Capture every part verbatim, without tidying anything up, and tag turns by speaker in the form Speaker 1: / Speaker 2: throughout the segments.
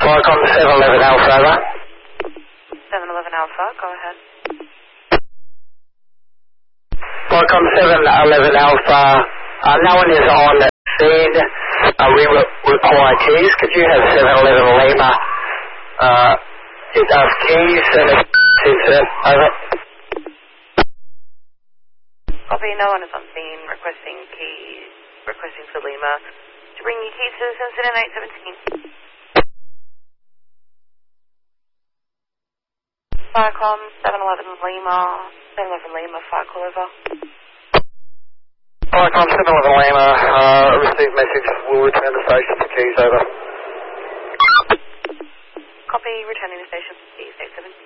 Speaker 1: Qualcomm seven eleven Alpha, over.
Speaker 2: seven eleven Alpha, go ahead.
Speaker 1: Qualcomm seven eleven Alpha, uh, no one is on scene. Uh, we re- require keys. Could you have seven eleven Lima uh, get us keys and a incident, over?
Speaker 2: Copy, no one is on scene requesting keys, requesting for Lima to bring you keys to this incident eight seventeen. Firecom seven eleven Lima, seven eleven Lima, fire call over.
Speaker 1: Qualcomm seven eleven Lima, uh, received message, will return the station for keys, over.
Speaker 2: Copy, returning the station for keys eight seventeen.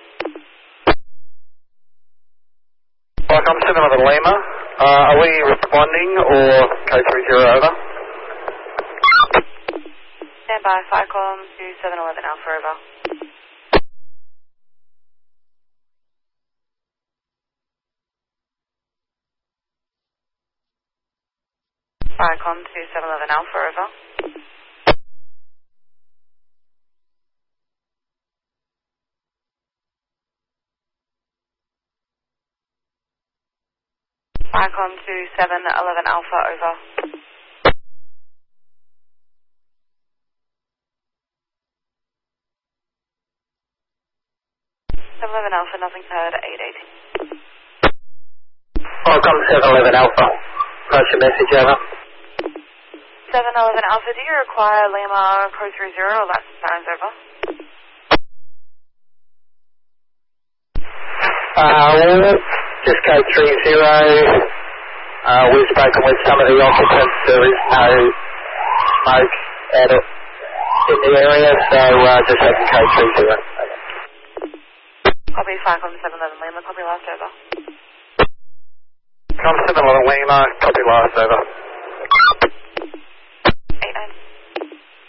Speaker 1: Qualcomm seven eleven Lima, uh, are we responding or K three zero, over?
Speaker 2: Stand by, Firecom to seven eleven Alpha, over. Firecom to seven eleven Alpha, over. Firecom to seven eleven Alpha, over. seven eleven Alpha, nothing heard, eight eighteen.
Speaker 1: Qualcomm seven eleven Alpha, pass your message, over.
Speaker 2: seven eleven Alpha, do you require Lima code three zero or license signs, over?
Speaker 1: Uh, well, just code three zero. Uh, we've spoken with some of the occupants. There is no smoke at it in the area, so uh, just having code three zero.
Speaker 2: Copy, Firecom seven eleven Lima, copy last, over.
Speaker 1: Com seven eleven Lima, copy last, over.